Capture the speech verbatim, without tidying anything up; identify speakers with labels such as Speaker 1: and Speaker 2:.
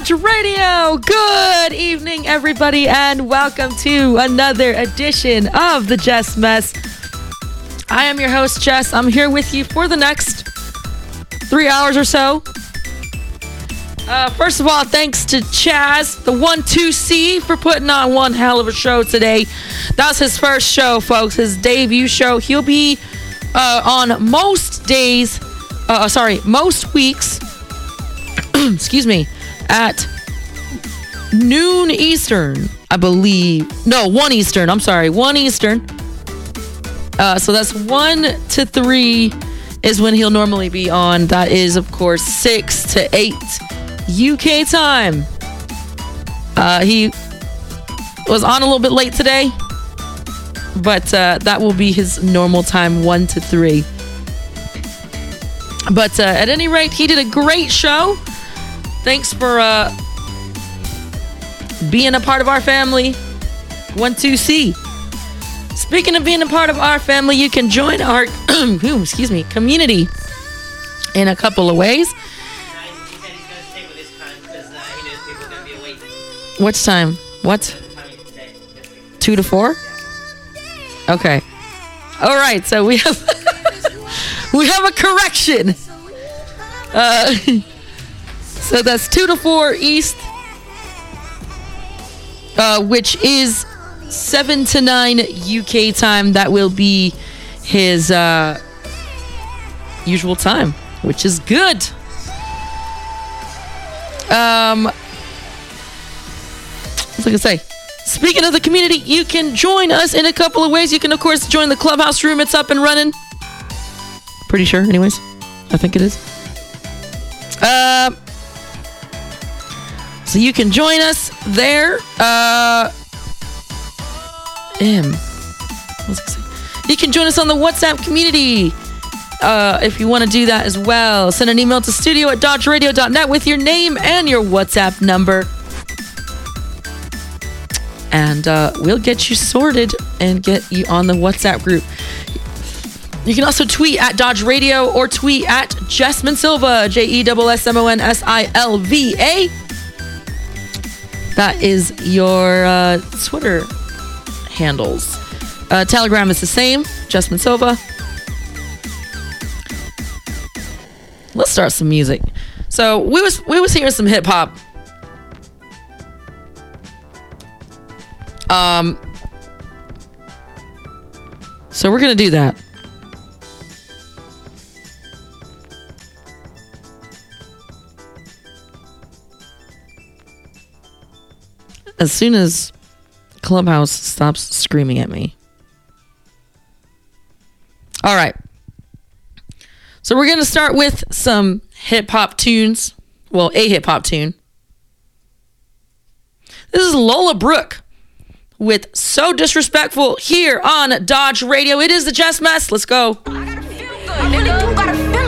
Speaker 1: Dodge Radio. Good evening, everybody, and welcome to another edition of the Jess Mess. I am your host, Jess. I'm here with you for the next three hours or so. Uh, first of all, thanks to Chaz, the one two C, for putting on one hell of a show today. That was his first show, folks, his debut show. He'll be uh, on most days, uh, sorry, most weeks, excuse me, at noon Eastern, I believe. No, one Eastern. I'm sorry, one Eastern. Uh, so that's one to three is when he'll normally be on. That is, of course, six to eight U K time. Uh, he was on a little bit late today, but uh, that will be his normal time, one to three. But uh, at any rate, he did a great show. Thanks for uh, being a part of our family, one two C. Speaking of being a part of our family, you can join our excuse me, community in a couple of ways. Which time? What? Two to four? Okay. All right. So we have we have a correction. Uh, so that's two to four East, uh, which is seven to nine U K time. That will be his uh, usual time, which is good. Um, what was I gonna say? Speaking of the community, you can join us in a couple of ways. You can, of course, join the Clubhouse room. It's up and running. Pretty sure, anyways. I think it is. Uh, so you can join us there. Uh. M. What was I saying? You can join us on the WhatsApp community uh, if you want to do that as well. Send an email to studio at dodge radio dot net with your name and your WhatsApp number. And uh, we'll get you sorted and get you on the WhatsApp group. You can also tweet at Dodge Radio or tweet at Jessmon Silva, J E S S M O N S I L V A. That is your uh, Twitter handles. Uh, Telegram is the same, Jessmon Silva. Let's start some music. So we was we was hearing some hip hop. Um. So we're gonna do that. As soon as Clubhouse stops screaming at me. All right. So we're going to start with some hip hop tunes. Well, a hip hop tune. This is Lola Brooke with So Disrespectful here on Dodge Radio. It is the Jess Mess. Let's go.